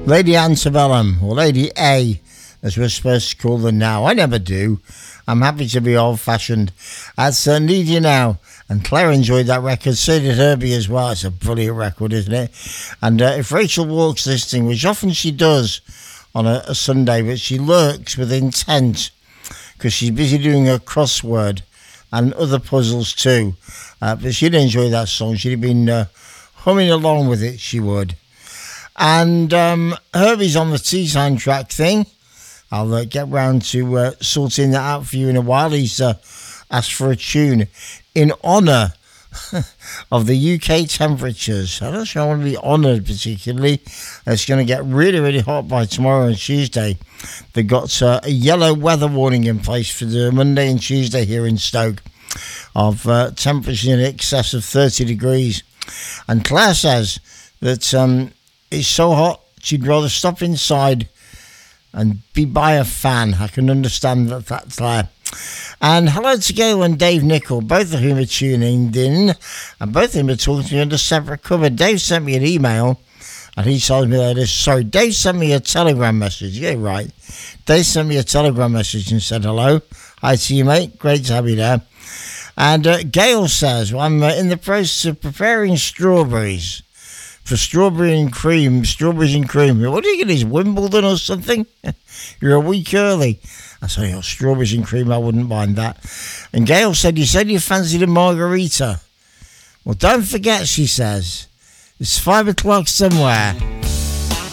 Lady Antebellum, or Lady A, as we're supposed to call her now. I never do. I'm happy to be old-fashioned. That's Need You Now. And Claire enjoyed that record, so did Herbie as well. It's a brilliant record, isn't it? And if Rachel Walk's listening, which often she does on a Sunday, but she lurks with intent because she's busy doing her crossword and other puzzles too. But she'd enjoy that song. She'd have been humming along with it, she would. And Herbie's on the Teesside track thing. I'll get round to sorting that out for you in a while. He's asked for a tune in honour of the UK temperatures. I'm not sure I want to be honoured particularly. It's going to get really, really hot by tomorrow and Tuesday. They've got a yellow weather warning in place for the Monday and Tuesday here in Stoke of temperatures in excess of 30 degrees. And Claire says that it's so hot she'd rather stop inside and be by a fan. I can understand that's Claire. And hello to Gail and Dave Nichol, both of whom are tuning in, and both of them are talking to me under separate cover. Dave sent me an email, and he told me that Dave sent me a Telegram message. Yeah, right. Dave sent me a Telegram message and said, hello. Hi to you, mate. Great to have you there. And Gail says, well, I'm in the process of preparing strawberries for strawberries and cream. What are you getting, Wimbledon or something? You're a week early. I said, strawberries and cream, I wouldn't mind that. And Gail said, you fancied a margarita. Well, don't forget, she says, it's 5 o'clock somewhere.